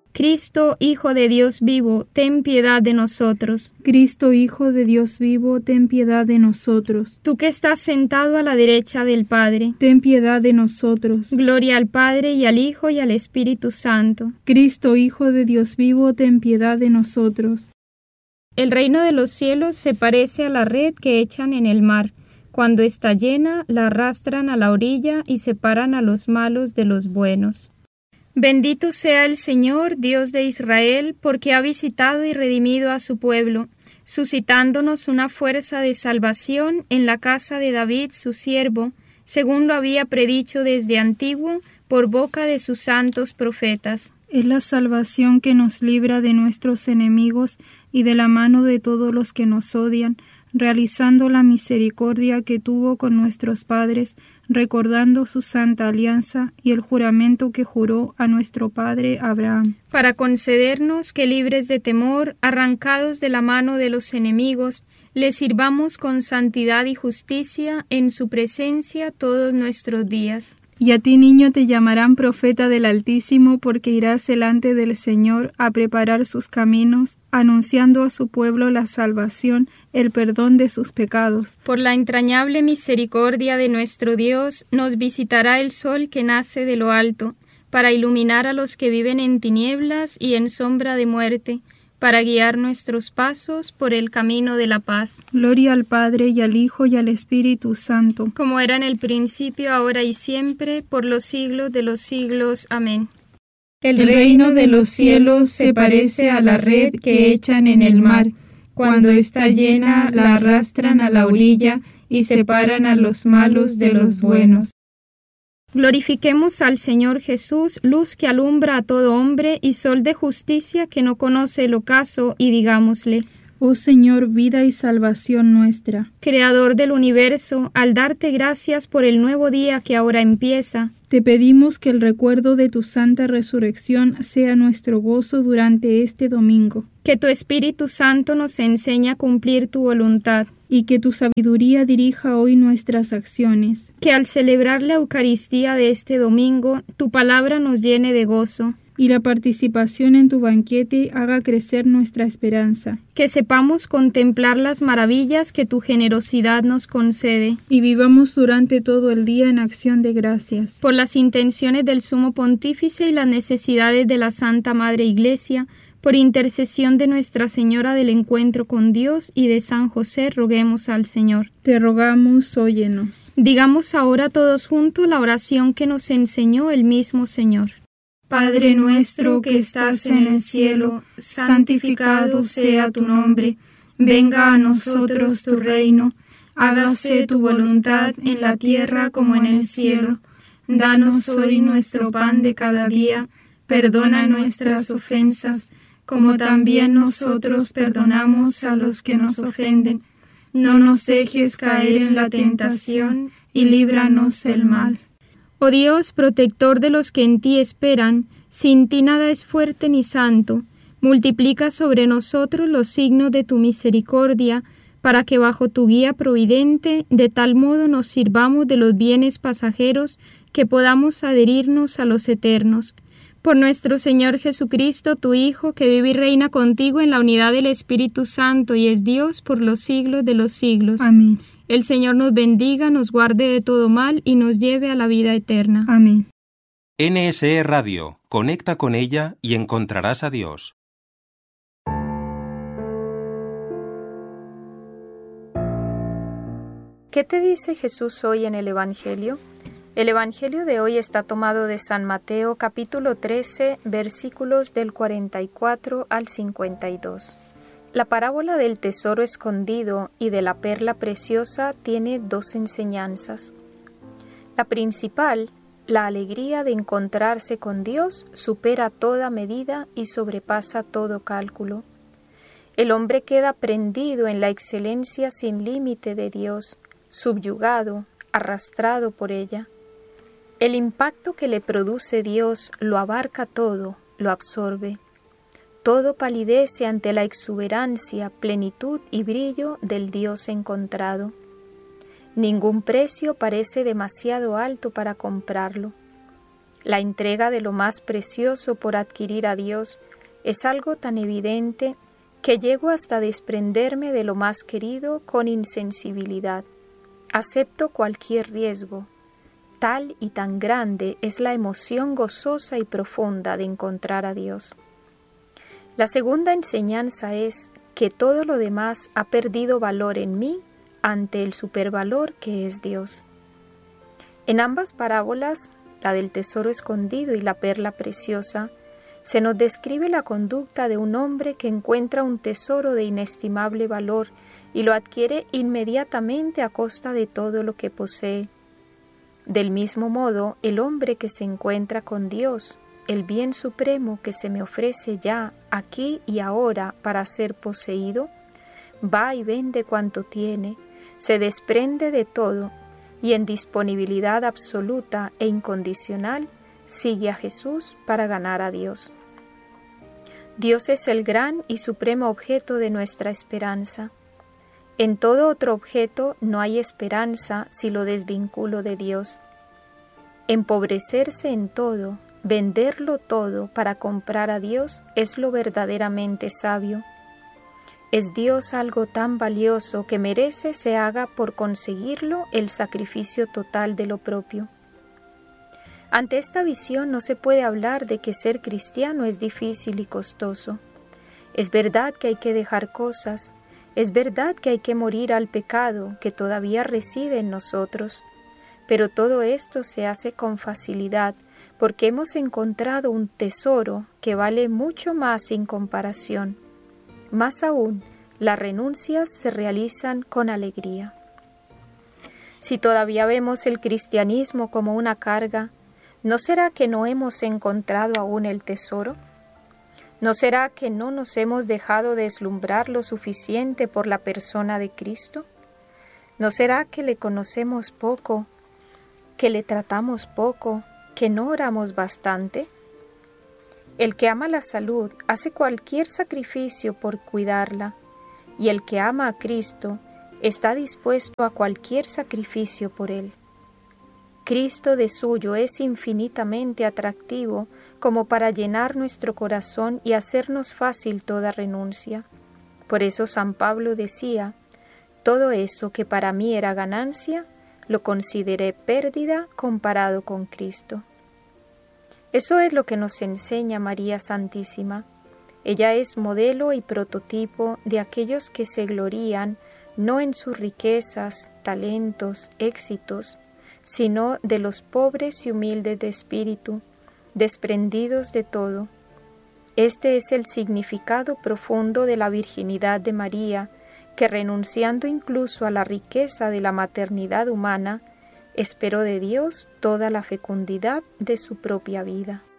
Cristo, Hijo de Dios vivo, ten piedad de nosotros. Cristo, Hijo de Dios vivo, ten piedad de nosotros. Tú que estás sentado a la derecha del Padre, ten piedad de nosotros. Gloria al Padre, y al Hijo, y al Espíritu Santo. Cristo, Hijo de Dios vivo, ten piedad de nosotros. El reino de los cielos se parece a la red que echan en el mar. Cuando está llena, la arrastran a la orilla y separan a los malos de los buenos. Bendito sea el Señor, Dios de Israel, porque ha visitado y redimido a su pueblo, suscitándonos una fuerza de salvación en la casa de David, su siervo, según lo había predicho desde antiguo por boca de sus santos profetas. Es la salvación que nos libra de nuestros enemigos y de la mano de todos los que nos odian, realizando la misericordia que tuvo con nuestros padres, recordando su santa alianza y el juramento que juró a nuestro padre Abraham. Para concedernos que, libres de temor, arrancados de la mano de los enemigos, le sirvamos con santidad y justicia en su presencia todos nuestros días. Y a ti, niño, te llamarán profeta del Altísimo, porque irás delante del Señor a preparar sus caminos, anunciando a su pueblo la salvación, el perdón de sus pecados. Por la entrañable misericordia de nuestro Dios, nos visitará el sol que nace de lo alto, para iluminar a los que viven en tinieblas y en sombra de muerte, para guiar nuestros pasos por el camino de la paz. Gloria al Padre, y al Hijo, y al Espíritu Santo. Como era en el principio, ahora y siempre, por los siglos de los siglos. Amén. El reino de los cielos se parece a la red que echan en el mar. Cuando está llena, la arrastran a la orilla y separan a los malos de los buenos. Glorifiquemos al Señor Jesús, luz que alumbra a todo hombre y sol de justicia que no conoce el ocaso, y digámosle: Oh Señor, vida y salvación nuestra. Creador del universo, al darte gracias por el nuevo día que ahora empieza, te pedimos que el recuerdo de tu santa resurrección sea nuestro gozo durante este domingo. Que tu Espíritu Santo nos enseñe a cumplir tu voluntad. Y que tu sabiduría dirija hoy nuestras acciones. Que al celebrar la Eucaristía de este domingo, tu palabra nos llene de gozo. Y la participación en tu banquete haga crecer nuestra esperanza. Que sepamos contemplar las maravillas que tu generosidad nos concede. Y vivamos durante todo el día en acción de gracias. Por las intenciones del Sumo Pontífice y las necesidades de la Santa Madre Iglesia, por intercesión de Nuestra Señora del Encuentro con Dios y de San José, roguemos al Señor. Te rogamos, óyenos. Digamos ahora todos juntos la oración que nos enseñó el mismo Señor. Padre nuestro que estás en el cielo, santificado sea tu nombre. Venga a nosotros tu reino. Hágase tu voluntad en la tierra como en el cielo. Danos hoy nuestro pan de cada día. Perdona nuestras ofensas, como también nosotros perdonamos a los que nos ofenden. No nos dejes caer en la tentación, y líbranos del mal. Oh Dios, protector de los que en ti esperan, sin ti nada es fuerte ni santo. Multiplica sobre nosotros los signos de tu misericordia, para que bajo tu guía providente, de tal modo nos sirvamos de los bienes pasajeros, que podamos adherirnos a los eternos. Por nuestro Señor Jesucristo, tu Hijo, que vive y reina contigo en la unidad del Espíritu Santo y es Dios por los siglos de los siglos. Amén. El Señor nos bendiga, nos guarde de todo mal y nos lleve a la vida eterna. Amén. NSE Radio. Conecta con ella y encontrarás a Dios. ¿Qué te dice Jesús hoy en el Evangelio? El Evangelio de hoy está tomado de San Mateo, capítulo 13, versículos del 44 al 52. La parábola del tesoro escondido y de la perla preciosa tiene dos enseñanzas. La principal, la alegría de encontrarse con Dios, supera toda medida y sobrepasa todo cálculo. El hombre queda prendido en la excelencia sin límite de Dios, subyugado, arrastrado por ella. El impacto que le produce Dios lo abarca todo, lo absorbe. Todo palidece ante la exuberancia, plenitud y brillo del Dios encontrado. Ningún precio parece demasiado alto para comprarlo. La entrega de lo más precioso por adquirir a Dios es algo tan evidente que llego hasta desprenderme de lo más querido con insensibilidad. Acepto cualquier riesgo. Tal y tan grande es la emoción gozosa y profunda de encontrar a Dios. La segunda enseñanza es que todo lo demás ha perdido valor en mí ante el supervalor que es Dios. En ambas parábolas, la del tesoro escondido y la perla preciosa, se nos describe la conducta de un hombre que encuentra un tesoro de inestimable valor y lo adquiere inmediatamente a costa de todo lo que posee. Del mismo modo, el hombre que se encuentra con Dios, el bien supremo que se me ofrece ya, aquí y ahora para ser poseído, va y vende cuanto tiene, se desprende de todo y en disponibilidad absoluta e incondicional sigue a Jesús para ganar a Dios. Dios es el gran y supremo objeto de nuestra esperanza. En todo otro objeto no hay esperanza si lo desvinculo de Dios. Empobrecerse en todo, venderlo todo para comprar a Dios es lo verdaderamente sabio. ¿Es Dios algo tan valioso que merece se haga por conseguirlo el sacrificio total de lo propio? Ante esta visión no se puede hablar de que ser cristiano es difícil y costoso. Es verdad que hay que dejar cosas, es verdad que hay que morir al pecado que todavía reside en nosotros, pero todo esto se hace con facilidad porque hemos encontrado un tesoro que vale mucho más sin comparación. Más aún, las renuncias se realizan con alegría. Si todavía vemos el cristianismo como una carga, ¿no será que no hemos encontrado aún el tesoro? ¿No será que no nos hemos dejado deslumbrar lo suficiente por la persona de Cristo? ¿No será que le conocemos poco, que le tratamos poco, que no oramos bastante? El que ama la salud hace cualquier sacrificio por cuidarla, y el que ama a Cristo está dispuesto a cualquier sacrificio por él. Cristo de suyo es infinitamente atractivo como para llenar nuestro corazón y hacernos fácil toda renuncia. Por eso San Pablo decía, todo eso que para mí era ganancia, lo consideré pérdida comparado con Cristo. Eso es lo que nos enseña María Santísima. Ella es modelo y prototipo de aquellos que se glorían no en sus riquezas, talentos, éxitos, sino de los pobres y humildes de espíritu, desprendidos de todo. Este es el significado profundo de la virginidad de María, que renunciando incluso a la riqueza de la maternidad humana, esperó de Dios toda la fecundidad de su propia vida.